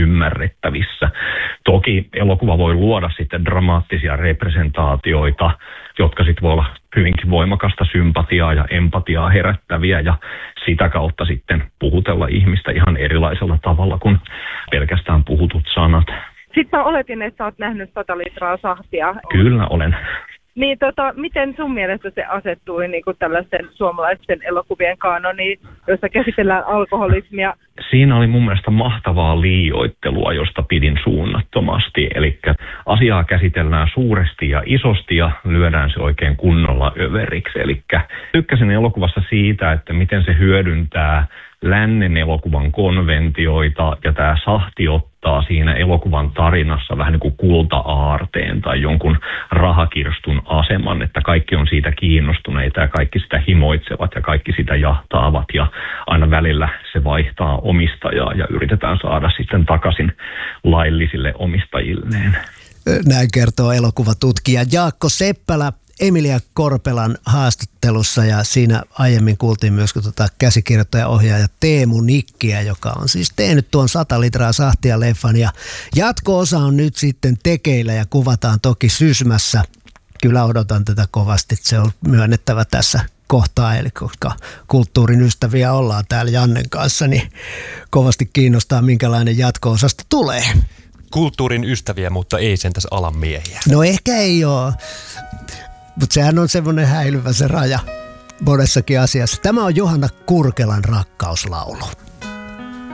ymmärrettävissä. Toki elokuva voi luoda sitten dramaattisia representaatioita, jotka sitten voi olla hyvinkin voimakasta sympatiaa ja empatiaa herättäviä ja sitä kautta sitten puhutella ihmistä ihan erilaisella tavalla kuin pelkästään puhutut sanat. Sitten mä oletin, että sä oot nähnyt 100 litraa sahtia. Kyllä olen. Niin miten sun mielestä se asettui niin kuin tällaisten suomalaisten elokuvien kaanoniin, joissa käsitellään alkoholismia? Siinä oli mun mielestä mahtavaa liioittelua, josta pidin suunnattomasti. Eli asiaa käsitellään suuresti ja isosti ja lyödään se oikein kunnolla överiksi. Eli tykkäsin elokuvassa siitä, että miten se hyödyntää lännen elokuvan konventioita ja tämä sahti ottaa siinä elokuvan tarinassa vähän niin kuin kulta-aarteen tai jonkun rahakirstun aseman, että kaikki on siitä kiinnostuneita ja kaikki sitä himoitsevat ja kaikki sitä jahtaavat ja aina välillä se vaihtaa omistajaa ja yritetään saada sitten takaisin laillisille omistajilleen. Näin kertoo elokuvatutkija Jaakko Seppälä Emilia Korpelan haastattelussa ja siinä aiemmin kuultiin myös käsikirjoittaja-ohjaaja Teemu Nikkiä, joka on siis tehnyt tuon 100 litraa sahtia -leffan ja jatko-osa on nyt sitten tekeillä ja kuvataan toki Sysmässä. Kyllä odotan tätä kovasti, se on myönnettävä tässä kohtaa, eli koska kulttuurin ystäviä ollaan täällä Jannen kanssa, niin kovasti kiinnostaa minkälainen jatko-osasta tulee. Kulttuurin ystäviä, mutta ei sentäs alan miehiä. No ehkä ei ole. Mutta sehän on semmoinen häilyvä se raja monessakin asiassa. Tämä on Johanna Kurkelan rakkauslaulu.